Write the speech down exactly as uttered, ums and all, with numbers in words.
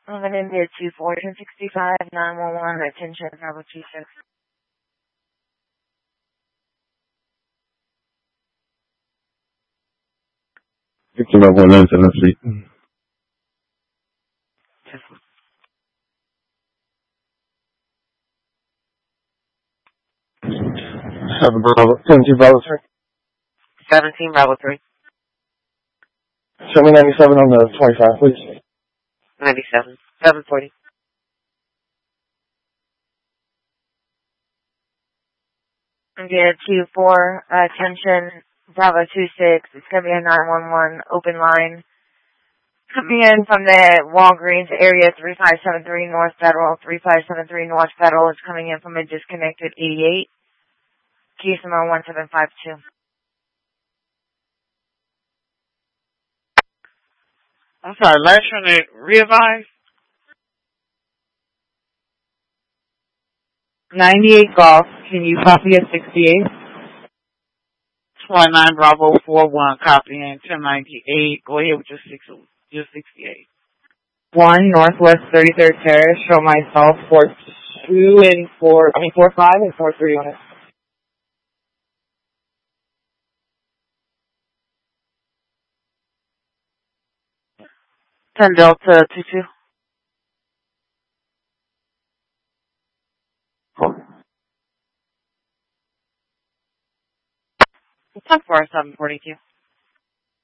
I'm going to bid two four ten sixty-five nine one one attention Bravo two six. Victor Bravo nine seven three. Seven Bravo, seventeen Bravo three. Seventeen Bravo three. Show me ninety-seven on the twenty-five, please. Ninety-seven. Seven forty. Yeah, two four attention Bravo two six. It's gonna be a nine one one open line. Coming in from the Walgreens area, three five seven three North Federal, three five seven three North Federal is coming in from a disconnected eighty-eight. Case number one seven five two. I'm sorry, last unit readvise. ninety-eight Golf, can you copy at sixty-eight? twenty-nine Bravo four one, copying ten ninety-eight. Go ahead with your six, your sixty-eight. one Northwest thirty-third Terrace, show myself four two and four, I mean four five and four three on it. ten Delta two two. It's on four seven forty-two.